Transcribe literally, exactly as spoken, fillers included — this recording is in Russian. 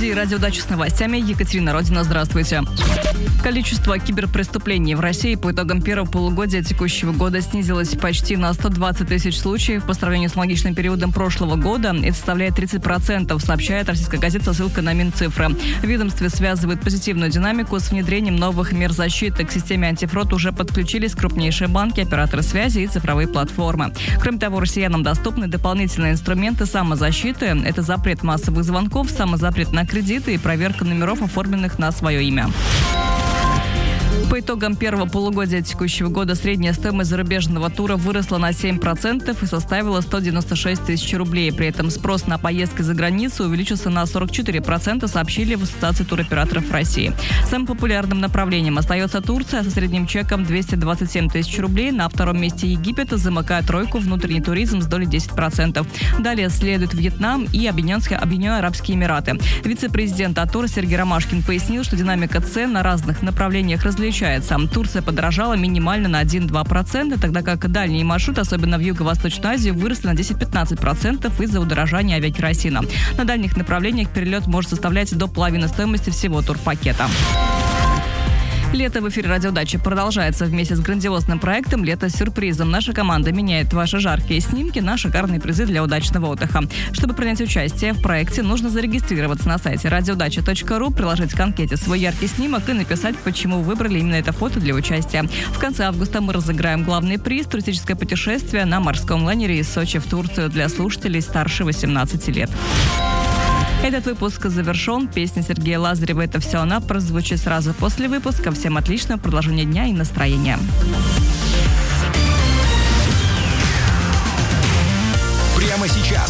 студии «Радио Дача» с новостями Екатерина Родина. Здравствуйте. Количество киберпреступлений в России по итогам первого полугодия текущего года снизилось почти на сто двадцать тысяч случаев по сравнению с аналогичным периодом прошлого года. Это составляет тридцать процентов, сообщает российская газета со ссылкой на Минцифры. В ведомстве связывают позитивную динамику с внедрением новых мер защиты. К системе антифрод уже подключились крупнейшие банки, операторы связи и цифровые платформы. Кроме того, россиянам доступны дополнительные инструменты самозащиты. Это запрет массовых звонков, самозапрет на кредиты и проверка номеров, оформленных на свое имя. По итогам первого полугодия текущего года средняя стоимость зарубежного тура выросла на семь процентов и составила сто девяносто шесть тысяч рублей. При этом спрос на поездки за границу увеличился на сорок четыре процента, сообщили в Ассоциации туроператоров России. Самым популярным направлением остается Турция со средним чеком двести двадцать семь тысяч рублей. На втором месте Египет, замыкая тройку внутренний туризм с долей десять процентов. Далее следует Вьетнам и Объединенные, Объединенные Арабские Эмираты. Вице-президент АТУР Сергей Ромашкин пояснил, что динамика цен на разных направлениях различается. Турция подорожала минимально на один-два процента, тогда как дальние маршруты, особенно в Юго-Восточную Азию, выросли на десять-пятнадцать процентов из-за удорожания авиакеросина. На дальних направлениях перелет может составлять до половины стоимости всего турпакета. Лето в эфире «Радио Дача» продолжается вместе с грандиозным проектом «Лето с сюрпризом». Наша команда меняет ваши жаркие снимки на шикарные призы для удачного отдыха. Чтобы принять участие в проекте, нужно зарегистрироваться на сайте радиодача точка ру, приложить к анкете свой яркий снимок и написать, почему вы выбрали именно это фото для участия. В конце августа мы разыграем главный приз – туристическое путешествие на морском лайнере из Сочи в Турцию для слушателей старше восемнадцати лет. Этот выпуск завершен. Песня Сергея Лазарева «Это все она» прозвучит сразу после выпуска. Всем отличного продолжения дня и настроения. Прямо сейчас